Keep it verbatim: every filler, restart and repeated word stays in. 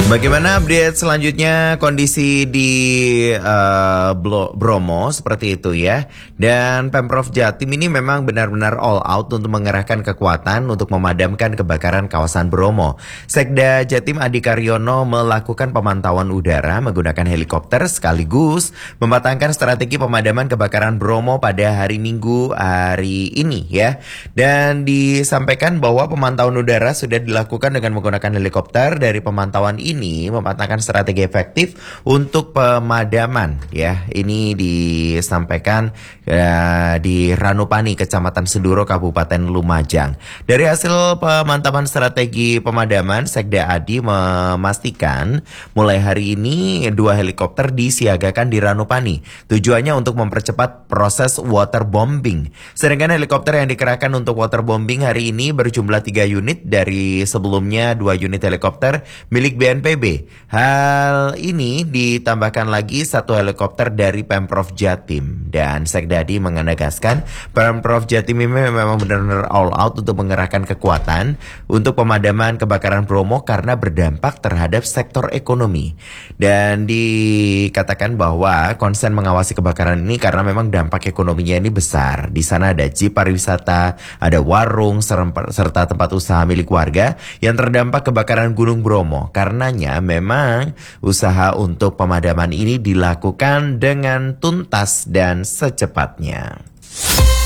Bagaimana update selanjutnya kondisi di uh, Blo- Bromo seperti itu ya. Dan Pemprov Jatim ini memang benar-benar all out untuk mengerahkan kekuatan untuk memadamkan kebakaran kawasan Bromo. Sekda Jatim Adi Karyono melakukan pemantauan udara menggunakan helikopter sekaligus mematangkan strategi pemadaman kebakaran Bromo pada hari Minggu hari ini ya. Dan disampaikan bahwa pemantauan udara sudah dilakukan dengan menggunakan helikopter. Dari pemantauan ini ini mematangkan strategi efektif untuk pemadaman ya. Ini disampaikan uh, di Ranupani, Kecamatan Senduro, Kabupaten Lumajang. Dari hasil pemantauan strategi pemadaman, Sekda Adi memastikan mulai hari ini dua helikopter disiagakan di Ranupani. Tujuannya untuk mempercepat proses waterbombing. Sedangkan helikopter yang dikerahkan untuk waterbombing hari ini berjumlah tiga unit dari sebelumnya dua unit helikopter milik B N P B. Hal ini ditambahkan lagi satu helikopter dari Pemprov Jatim. Dan Sekdadi menegaskan Pemprov Jatim ini memang benar-benar all out untuk mengerahkan kekuatan untuk pemadaman kebakaran Bromo karena berdampak terhadap sektor ekonomi. Dan dikatakan bahwa konsen mengawasi kebakaran ini karena memang dampak ekonominya ini besar. Di sana ada jeep pariwisata, ada warung, serta tempat usaha milik warga yang terdampak kebakaran Gunung Bromo. Karenanya memang usaha untuk pemadaman ini dilakukan dengan tuntas dan secepatnya.